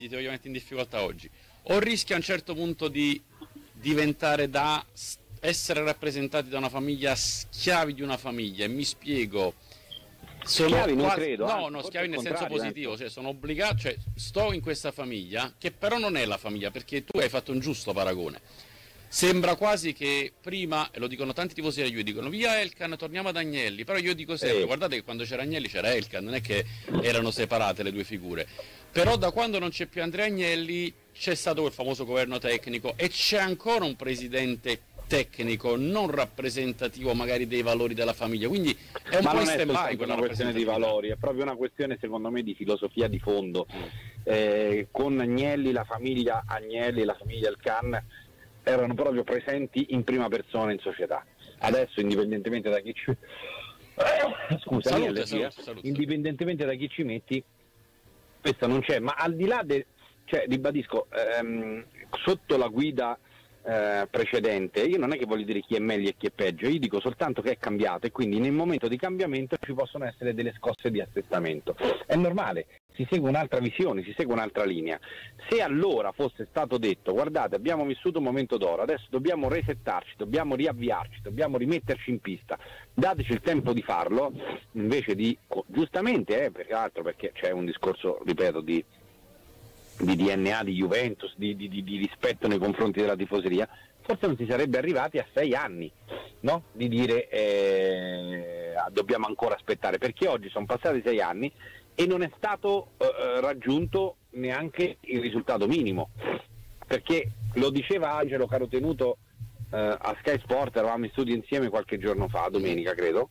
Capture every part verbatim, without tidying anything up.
ti voglio mettere in difficoltà oggi, o rischia a un certo punto di diventare da essere rappresentati da una famiglia schiavi di una famiglia, e mi spiego. Sono schiavi non quasi, credo, no, anzi, no, schiavi nel senso positivo, ecco. cioè sono obbligato, cioè sto in questa famiglia che però non è la famiglia, perché tu hai fatto un giusto paragone. Sembra quasi che prima, e lo dicono tanti tifosi della Juve, dicono via Elkann, torniamo ad Agnelli, però io dico sempre, Ehi. guardate che quando c'era Agnelli c'era Elkann, non è che erano separate le due figure. Però da quando non c'è più Andrea Agnelli c'è stato quel famoso governo tecnico e c'è ancora un presidente tecnico non rappresentativo magari dei valori della famiglia, quindi è un Ma po' non in è stand-by soltanto quella una questione di rappresentatività. valori, è proprio una questione secondo me di filosofia di fondo. Eh, con Agnelli, la famiglia Agnelli, la famiglia Elkann erano proprio presenti in prima persona in società. Adesso indipendentemente da chi ci scusa, Salute, allergia, salute, salute. indipendentemente da chi ci metti, questa non c'è, ma al di là del, cioè ribadisco, ehm, sotto la guida eh, precedente, io non è che voglio dire chi è meglio e chi è peggio, io dico soltanto che è cambiato e quindi nel momento di cambiamento ci possono essere delle scosse di assestamento. È normale, si segue un'altra visione, si segue un'altra linea. Se allora fosse stato detto guardate, abbiamo vissuto un momento d'oro, adesso dobbiamo resettarci, dobbiamo riavviarci, dobbiamo rimetterci in pista, dateci il tempo di farlo, invece di, giustamente, eh, peraltro perché c'è un discorso, ripeto, di di D N A di Juventus, di, di, di, di rispetto nei confronti della tifoseria, forse non si sarebbe arrivati a sei anni, no? Di dire eh, dobbiamo ancora aspettare, perché oggi sono passati sei anni e non è stato eh, raggiunto neanche il risultato minimo, perché lo diceva Angelo Carotenuto eh, a Sky Sport, eravamo in studio insieme qualche giorno fa, domenica credo,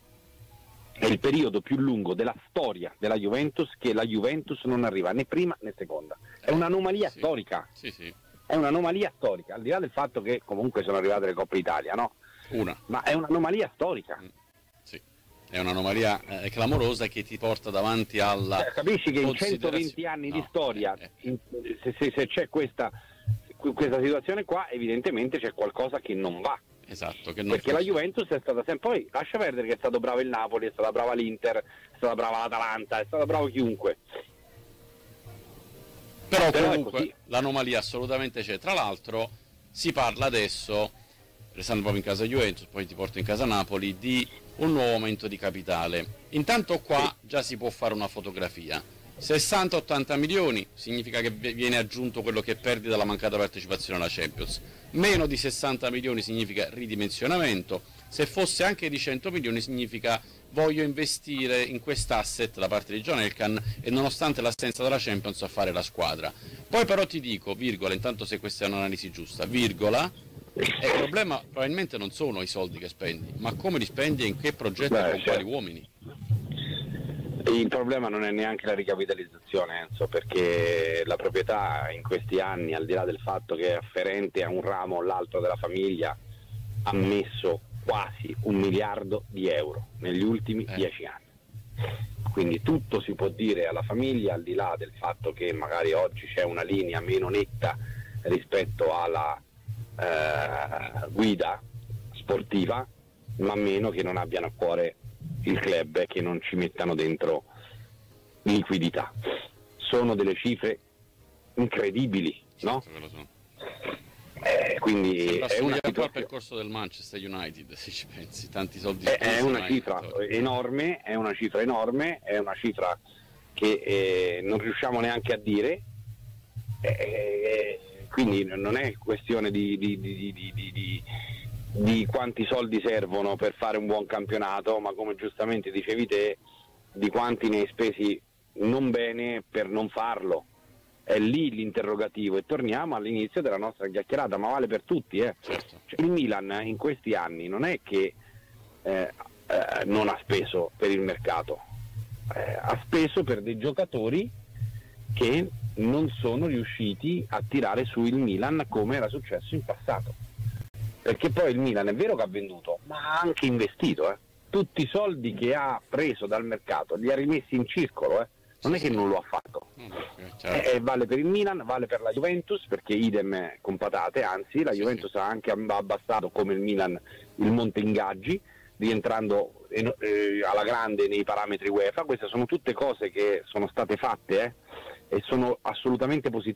è il periodo più lungo della storia della Juventus che la Juventus non arriva né prima né seconda. È un'anomalia sì, storica. Sì, sì. È un'anomalia storica, al di là del fatto che comunque sono arrivate le Coppe Italia, no? Una. Ma è un'anomalia storica. Sì. È un'anomalia eh, clamorosa che ti porta davanti alla Cioè, capisci che in considerazione- centoventi anni No, di storia, eh, eh, in- se, se- se c'è questa, questa situazione qua, evidentemente c'è qualcosa che non va. esatto, che non Perché la funziona. Juventus è stata sempre, poi lascia perdere che è stato bravo il Napoli, è stata brava l'Inter, è stata brava l'Atalanta, è stata bravo chiunque. Però Però è comunque così. l'anomalia assolutamente c'è. Tra l'altro si parla adesso, restando proprio in casa Juventus, poi ti porto in casa Napoli, di un nuovo aumento di capitale. Intanto qua già si può fare una fotografia. sessanta ottanta milioni significa che viene aggiunto quello che perdi dalla mancata partecipazione alla Champions. Meno di sessanta milioni significa ridimensionamento. Se fosse anche di cento milioni significa voglio investire in quest'asset da parte di John Elkann e nonostante l'assenza della Champions a fare la squadra. Poi però ti dico, virgola, intanto se questa è un'analisi giusta, virgola, e il problema probabilmente non sono i soldi che spendi, ma come li spendi e in che progetto Beh, e con certo. quali uomini. Il problema non è neanche la ricapitalizzazione, Enzo, perché la proprietà in questi anni, al di là del fatto che è afferente a un ramo o l'altro della famiglia, ha messo quasi un miliardo di euro negli ultimi Eh. dieci anni. Quindi tutto si può dire alla famiglia, al di là del fatto che magari oggi c'è una linea meno netta rispetto alla eh, guida sportiva, ma meno che non abbiano a cuore il club e che non ci mettano dentro liquidità. Sono delle cifre incredibili, no? Certo che lo so. Eh, quindi Sembra è una assomigliare un po' al situazione, percorso del Manchester United, se ci pensi, tanti soldi è, spesi, è una ma cifra vittorie. enorme, è una cifra enorme, è una cifra che eh, non riusciamo neanche a dire, eh, quindi non è questione di, di, di, di, di, di, di quanti soldi servono per fare un buon campionato, ma come giustamente dicevi te, di quanti ne hai spesi non bene per non farlo. È lì l'interrogativo e torniamo all'inizio della nostra chiacchierata, ma vale per tutti. Eh. Certo. Cioè, il Milan in questi anni non è che eh, eh, non ha speso per il mercato, eh, ha speso per dei giocatori che non sono riusciti a tirare su il Milan come era successo in passato, perché poi il Milan è vero che ha venduto, ma ha anche investito, eh. Tutti i soldi che ha preso dal mercato li ha rimessi in circolo, eh. Non è che non lo ha fatto. Certo. Eh, vale per il Milan, vale per la Juventus, perché idem con patate, anzi la Sì, Juventus sì. ha anche abbassato come il Milan il monte ingaggi, rientrando eh, alla grande nei parametri UEFA. Queste sono tutte cose che sono state fatte, eh, e sono assolutamente positivo